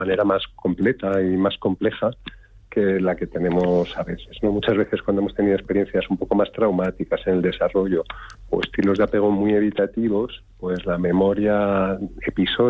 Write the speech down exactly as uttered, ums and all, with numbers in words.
manera más completa y más compleja que la que tenemos a veces, ¿no? Muchas veces cuando hemos tenido experiencias un poco más traumáticas en el desarrollo o estilos de apego muy evitativos, pues la memoria episódica